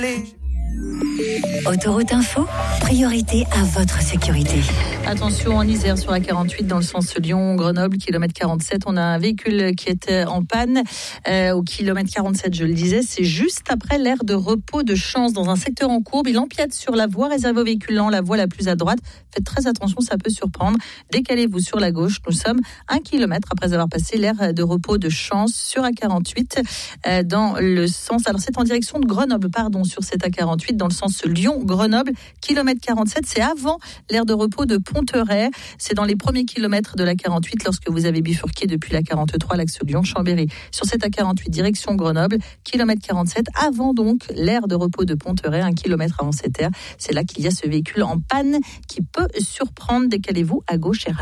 Autoroute Info, priorité à votre sécurité. Attention, en Isère sur la 48 dans le sens Lyon-Grenoble, kilomètre 47, on a un véhicule qui est en panne au kilomètre 47, je le disais, c'est juste après l'aire de repos de Chance dans un secteur en courbe. Il empiète sur la voie réservée aux véhicules lents, la voie la plus à droite. Faites très attention, ça peut surprendre. Décalez-vous sur la gauche. Nous sommes 1 kilomètre après avoir passé l'aire de repos de Chance sur A48 dans le sens, alors c'est en direction de Grenoble, sur cette A48 dans le sens Lyon-Grenoble, kilomètre 47, c'est avant l'aire de repos de Ponteray. C'est dans les premiers kilomètres de la 48 lorsque vous avez bifurqué depuis la 43, l'axe Lyon-Chambéry. Sur cette A48, direction Grenoble, kilomètre 47, avant donc l'aire de repos de Ponteray, 1 kilomètre avant cette aire. C'est là qu'il y a ce véhicule en panne qui peut surprendre. Décalez-vous à gauche et